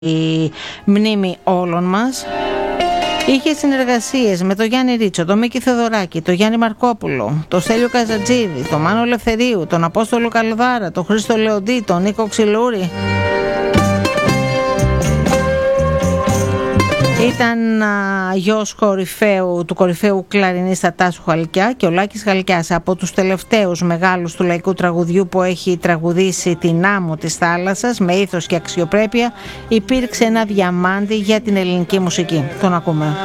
η μνήμη όλων μας. Είχε συνεργασίες με τον Γιάννη Ρίτσο, τον Μίκη Θεοδωράκη, τον Γιάννη Μαρκόπουλο, τον Στέλιο Καζατζίδη, τον Μάνο Ελευθερίου, τον Απόστολο Καλδάρα, τον Χρήστο Λεοντή, τον Νίκο Ξυλούρη. Ήταν γιος του κορυφαίου κλαρινίστα Τάσου Χαλκιά και ο Λάκης Χαλκιάς, από τους τελευταίους μεγάλους του λαϊκού τραγουδιού που έχει τραγουδήσει την άμμο της θάλασσας με ήθος και αξιοπρέπεια, υπήρξε ένα διαμάντι για την ελληνική μουσική. Τον ακούμε.